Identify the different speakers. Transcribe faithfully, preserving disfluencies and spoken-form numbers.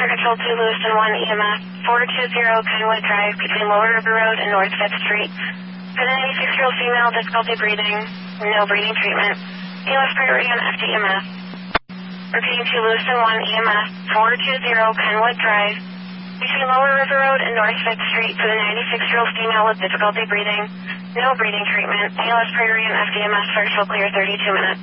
Speaker 1: Center Control two, Lewiston one E M S, four two zero Kenwood Drive between Lower River Road and North fifth Street. For the ninety-six-year-old female, difficulty breathing, no breathing treatment. A L S priority on F D M S. Repeating to Lewiston one E M S, four two zero Kenwood Drive between Lower River Road and North fifth Street for the ninety-six-year-old female with difficulty breathing, no breathing treatment. A L S priority on F D M S, first will clear thirty-two minutes.